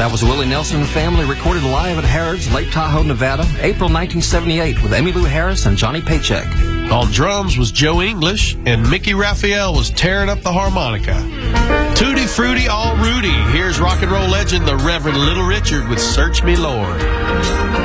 That was Willie Nelson and Family, recorded live at Harrods, Lake Tahoe, Nevada, April 1978, with Emmylou Harris and Johnny Paycheck. On drums was Joe English, and Mickey Raphael was tearing up the harmonica. Tutti Frutti, all Rudy. Here's rock and roll legend, the Reverend Little Richard with Search Me, Lord.